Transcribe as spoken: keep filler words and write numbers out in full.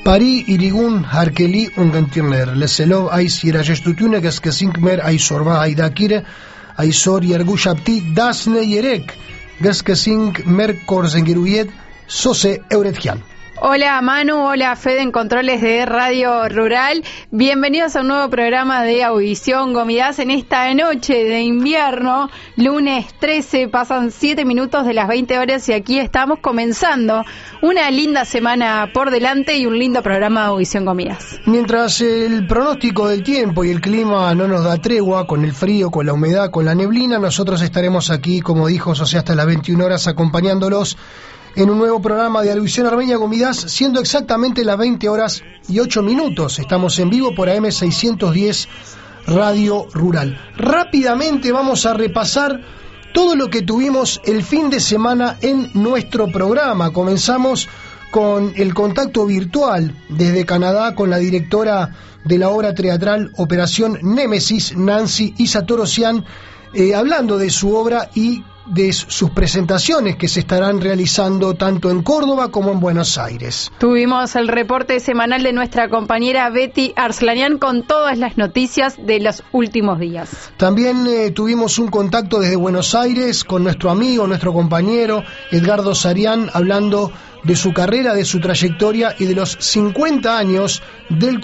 Pari irigun harkeli ungantirner, leselov ay sirajestutune gaskesinkmer ay sorba ay dakire, ay sor yergushapti dasne yerek, gaskesink mer korzengeruyet, sose euretjian. Hola Manu, hola Fede en Controles de Radio Rural. Bienvenidos a un nuevo programa de Audición Gomidas en esta noche de invierno, lunes trece, pasan siete minutos de las veinte horas y aquí estamos comenzando una linda semana por delante y un lindo programa de Audición Gomidas. Mientras el pronóstico del tiempo y el clima no nos da tregua, con el frío, con la humedad, con la neblina, nosotros estaremos aquí, como dijo José, hasta las veintiuna horas acompañándolos en un nuevo programa de Audición Armenia Gomidas, siendo exactamente las veinte horas y ocho minutos. Estamos en vivo por A M seiscientos diez Radio Rural. Rápidamente vamos a repasar todo lo que tuvimos el fin de semana en nuestro programa. Comenzamos con el contacto virtual desde Canadá con la directora de la obra teatral Operación Némesis, Nancy Isatorosian, eh, hablando de su obra y de sus presentaciones que se estarán realizando tanto en Córdoba como en Buenos Aires. Tuvimos el reporte semanal de nuestra compañera Betty Arslanian con todas las noticias de los últimos días. También eh, tuvimos un contacto desde Buenos Aires con nuestro amigo, nuestro compañero Edgardo Sarián, hablando de su carrera, de su trayectoria y de los cincuenta años del